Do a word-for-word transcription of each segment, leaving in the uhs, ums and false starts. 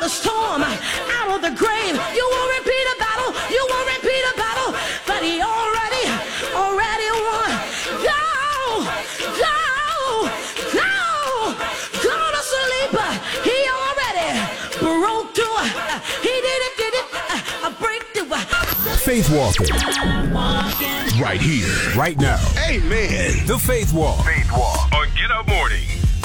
the storm, out of the grave. You won't repeat a battle. You won't repeat a battle. But he already, already won. Go, go, go, go to sleep. He already broke through. He did it, did it, a breakthrough. Faith Walking. Right here, right now. Amen. The Faith Walk. Faith Walk on Get Up Morning.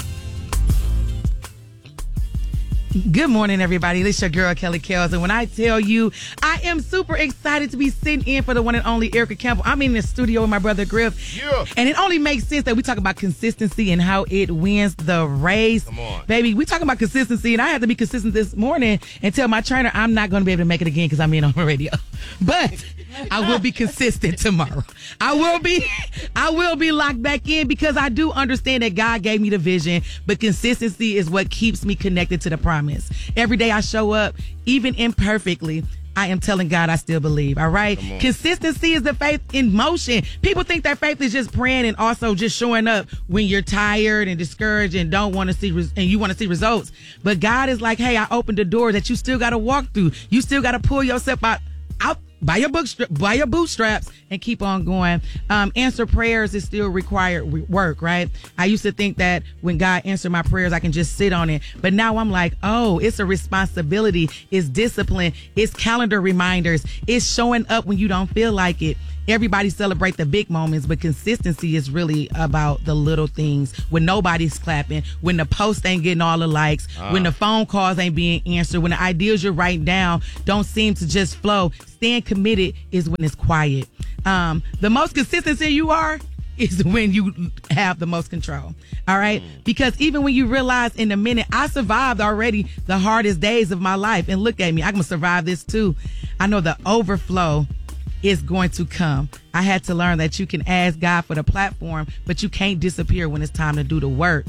Good morning, everybody. This is your girl, Kelly Kells. And when I tell you, I am super excited to be sitting in for the one and only Erica Campbell. I'm in the studio with my brother, Griff. Yeah. And it only makes sense that we talk about consistency and how it wins the race. Come on. Baby, we talking about consistency, and I had to be consistent this morning and tell my trainer I'm not going to be able to make it again because I'm in on the radio. But I will be consistent tomorrow. I will be, I will be locked back in because I do understand that God gave me the vision, but consistency is what keeps me connected to the promise. Every day I show up, even imperfectly, I am telling God I still believe. All right. Consistency is the faith in motion. People think that faith is just praying and also just showing up when you're tired and discouraged and don't want to see res- and you want to see results. But God is like, hey, I opened the door that you still got to walk through. You still got to pull yourself out. out Buy your books, buy your bootstraps, and keep on going. Um, answer prayers is still required work, right? I used to think that when God answered my prayers, I can just sit on it. But now I'm like, oh, it's a responsibility. It's discipline. It's calendar reminders. It's showing up when you don't feel like it. Everybody celebrate the big moments, but consistency is really about the little things. When nobody's clapping, when the post ain't getting all the likes, uh. when the phone calls ain't being answered, when the ideas you're writing down don't seem to just flow. Staying committed is when it's quiet. Um, the most consistency you are is when you have the most control. All right? Mm. Because even when you realize in a minute, I survived already the hardest days of my life. And look at me, I'm going to survive this too. I know the overflow is going to come. I had to learn that you can ask God for the platform, but you can't disappear when it's time to do the work.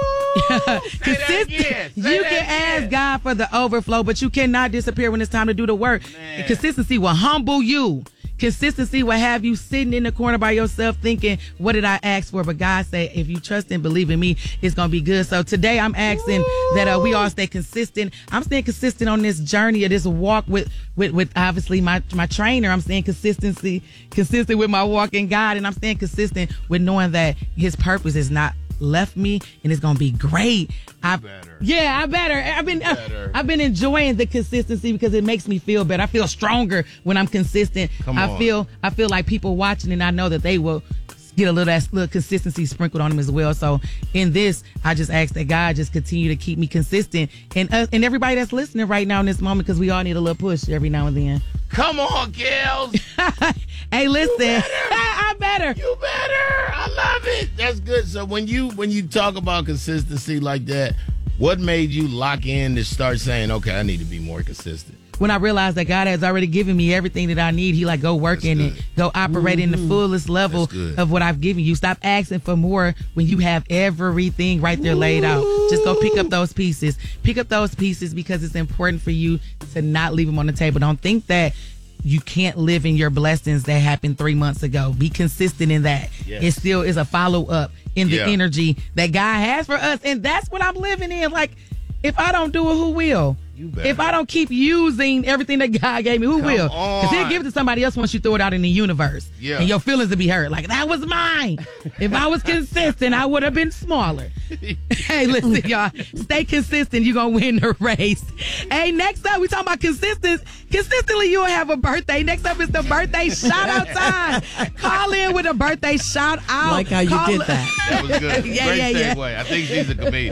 Consist- you can ask God for the overflow, but you cannot disappear when it's time to do the work. And consistency will humble you. Consistency will have you sitting in the corner by yourself thinking, what did I ask for? But God said, if you trust and believe in me, it's going to be good. So today I'm asking Ooh. that uh, we all stay consistent. I'm staying consistent on this journey of this walk with, with, with obviously my, my trainer. I'm staying consistency, consistent with my walk in God. And I'm staying consistent with knowing that his purpose is not left me and it's gonna be great. I better. Yeah, I better. I've been better. I've been enjoying the consistency because it makes me feel better. I feel stronger when I'm consistent. Come on. I feel I feel like people watching and I know that they will get a little that little consistency sprinkled on them as well. So in this, I just ask that God just continue to keep me consistent and uh, and everybody that's listening right now in this moment, because we all need a little push every now and then. Come on, Gals. Hey, listen. Better. I better. You better. I love it. That's good. So when you when you talk about consistency like that, what made you lock in to start saying, okay, I need to be more consistent? When I realized that God has already given me everything that I need, he like, go work That's in good. it. Go operate mm-hmm. in the fullest level of what I've given you. Stop asking for more when you have everything right there laid out. Just go pick up those pieces. Pick up those pieces because it's important for you to not leave them on the table. Don't think that you can't live in your blessings that happened three months ago. Be consistent in that. Yes. It still is a follow-up in the yeah. energy that God has for us. And that's what I'm living in. Like, if I don't do it, who will? If I don't keep using everything that God gave me, who Come will? Because he'll give it to somebody else once you throw it out in the universe. Yeah. And your feelings will be hurt. Like, that was mine. If I was consistent, I would have been smaller. Hey, listen, y'all. Stay consistent. You're going to win the race. Hey, next up, we talking about consistent. Consistently, you'll have a birthday. Next up is the birthday shout-out time. Call in with a birthday shout-out. Like how you call did that. That was good. yeah, Great yeah, segue. Yeah. I think she's a comedian.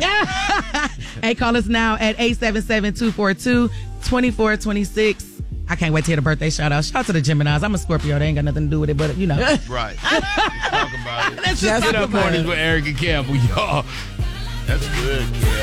Hey, call us now at eight seven seven, two four two, two four two six. I can't wait to hear the birthday shout out. Shout out to the Geminis. I'm a Scorpio. They ain't got nothing to do with it, but you know. Right. Let's talk about it. Let's just Get talk Up about Mornings it. with Erica Campbell, y'all. That's good,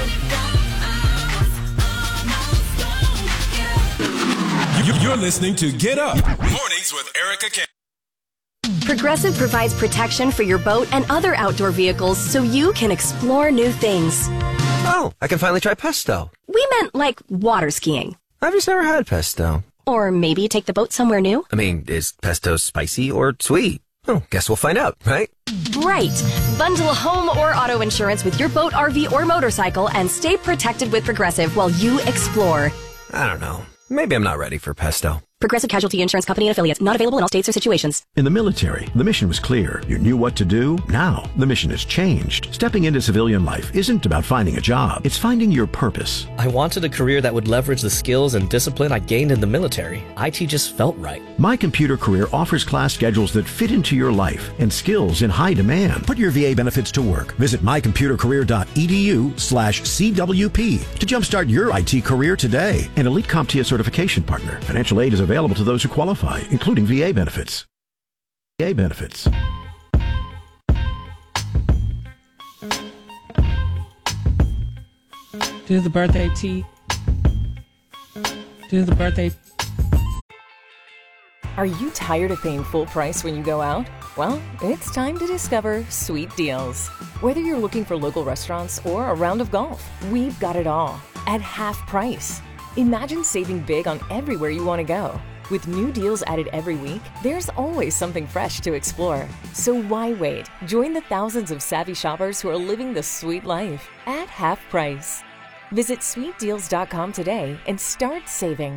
yeah. You're listening to Get Up Mornings with Erica Campbell. Progressive provides protection for your boat and other outdoor vehicles so you can explore new things. Oh, I can finally try pesto. We meant like water skiing. I've just never had pesto. Or maybe take the boat somewhere new. I mean, is pesto spicy or sweet? Oh, guess we'll find out, right? Right. Bundle home or auto insurance with your boat, R V, or motorcycle and stay protected with Progressive while you explore. I don't know. Maybe I'm not ready for pesto. Progressive Casualty Insurance Company and Affiliates. Not available in all states or situations. In the military, the mission was clear. You knew what to do. Now, the mission has changed. Stepping into civilian life isn't about finding a job. It's finding your purpose. I wanted a career that would leverage the skills and discipline I gained in the military. I T just felt right. My Computer Career offers class schedules that fit into your life and skills in high demand. Put your V A benefits to work. Visit mycomputercareer.edu slash CWP to jumpstart your I T career today. An Elite CompTIA certification partner. Financial aid is available to those who qualify, including V A benefits. V A benefits. Do the birthday tea. Do the birthday. Are you tired of paying full price when you go out? Well, it's time to discover Sweet Deals. Whether you're looking for local restaurants or a round of golf, we've got it all at half price. Imagine saving big on everywhere you want to go. With new deals added every week, there's always something fresh to explore. So why wait? Join the thousands of savvy shoppers who are living the sweet life at half price. Visit sweet deals dot com today and start saving.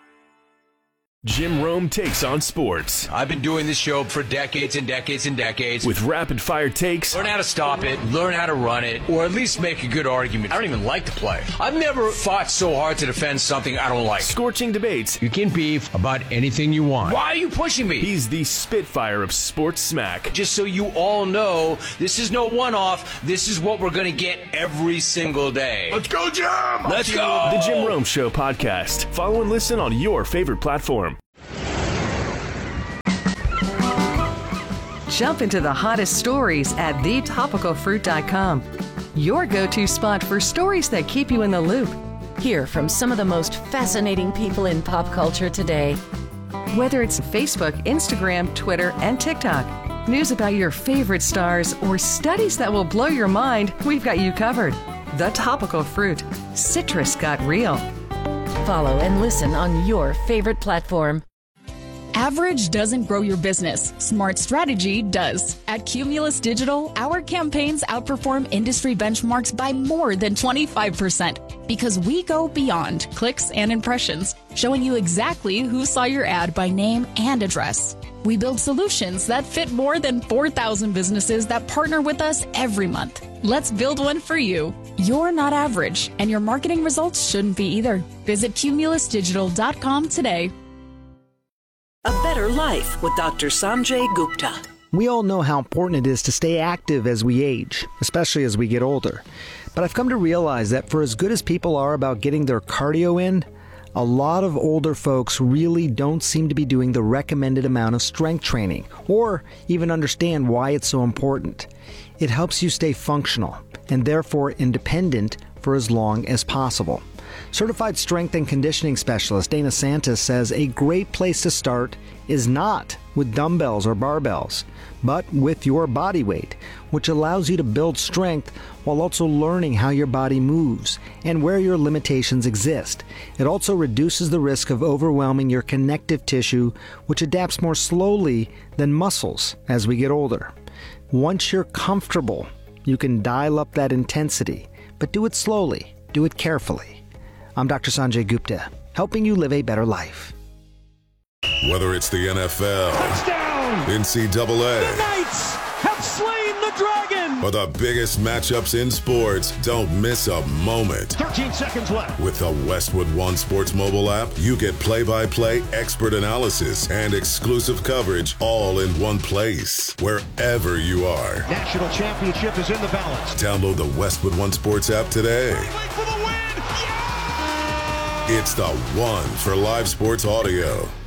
Jim Rome takes on sports. I've been doing this show for decades and decades and decades. With rapid fire takes. Learn how to stop it, learn how to run it, or at least make a good argument. I don't even like to play. I've never fought so hard to defend something I don't like. Scorching debates. You can beef about anything you want. Why are you pushing me? He's the Spitfire of sports smack. Just so you all know, this is no one-off. This is what we're going to get every single day. Let's go, Jim! Let's go! The Jim Rome Show podcast. Follow and listen on your favorite platform. Jump into the hottest stories at the topical fruit dot com. Your go-to spot for stories that keep you in the loop. Hear from some of the most fascinating people in pop culture today. Whether it's Facebook, Instagram, Twitter, and TikTok, news about your favorite stars, or studies that will blow your mind, we've got you covered. The Topical Fruit. Citrus got real. Follow and listen on your favorite platform. Average doesn't grow your business. Smart strategy does. At Cumulus Digital, our campaigns outperform industry benchmarks by more than twenty-five percent because we go beyond clicks and impressions, showing you exactly who saw your ad by name and address. We build solutions that fit more than four thousand businesses that partner with us every month. Let's build one for you. You're not average, and your marketing results shouldn't be either. Visit cumulus digital dot com today. A Better Life with Doctor Sanjay Gupta. We all know how important it is to stay active as we age, especially as we get older. But I've come to realize that for as good as people are about getting their cardio in, a lot of older folks really don't seem to be doing the recommended amount of strength training, or even understand why it's so important. It helps you stay functional, and therefore independent for as long as possible. Certified strength and conditioning specialist Dana Santos says a great place to start is not with dumbbells or barbells, but with your body weight, which allows you to build strength while also learning how your body moves and where your limitations exist. It also reduces the risk of overwhelming your connective tissue, which adapts more slowly than muscles as we get older. Once you're comfortable, you can dial up that intensity, but do it slowly, do it carefully. I'm Doctor Sanjay Gupta, helping you live a better life. Whether it's the N F L, touchdown, N C double A, the Knights have slain the dragon, or the biggest matchups in sports, don't miss a moment. thirteen seconds left. With the Westwood One Sports mobile app, you get play-by-play expert analysis and exclusive coverage all in one place, wherever you are. National championship is in the balance. Download the Westwood One Sports app today. For the win. Yeah! It's the one for live sports audio.